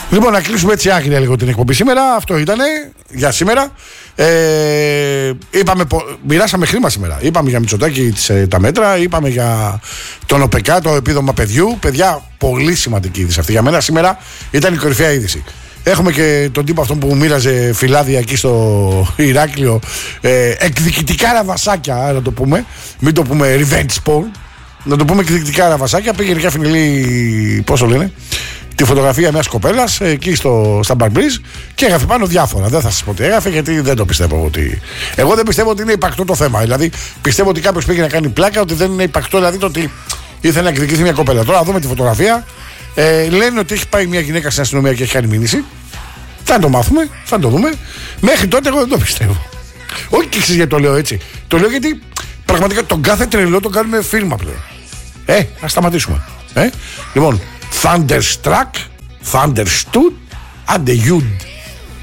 Λοιπόν, να κλείσουμε έτσι άγρια λίγο την εκπομπή σήμερα. Αυτό ήτανε για σήμερα. Μοιράσαμε χρήμα σήμερα. Είπαμε για Μητσοτάκη τα μέτρα. Είπαμε για τον ΟΠΕΚΑ, το επίδομα παιδιού. Παιδιά, πολύ σημαντική είδηση αυτή. Για μένα σήμερα ήταν η κορυφαία είδηση. Έχουμε και τον τύπο αυτόν που μοίραζε φυλάδια εκεί στο Ηράκλειο. Εκδικητικά ραβασάκια, να το πούμε. Μην το πούμε revenge porn. Να το πούμε εκδικητικά ραβασάκια. Πήγαινε και αφήνει, πόσο λένε, τη φωτογραφία μιας κοπέλας εκεί στα Μπαρμπρίζ και έγραφε πάνω διάφορα. Δεν θα σας πω τι έγραφε, γιατί δεν το πιστεύω ότι. Εγώ δεν πιστεύω ότι είναι υπαρκτό το θέμα. Δηλαδή πιστεύω ότι κάποιος πήγε να κάνει πλάκα, ότι δεν είναι υπαρκτό, δηλαδή το ότι ήθελε να εκδικηθεί μια κοπέλα. Τώρα δούμε τη φωτογραφία. Λένε ότι έχει πάει μια γυναίκα στην αστυνομία και έχει κάνει μήνυση. Θα το μάθουμε, θα το δούμε. Μέχρι τότε εγώ δεν το πιστεύω. Όχι και ξέρεις γιατί το λέω έτσι. Το λέω γιατί πραγματικά τον κάθε τρελό τον κάνουμε φίλμα πλέον. Ας σταματήσουμε. Λοιπόν, Thunderstruck, Thunderstood, and the Youth.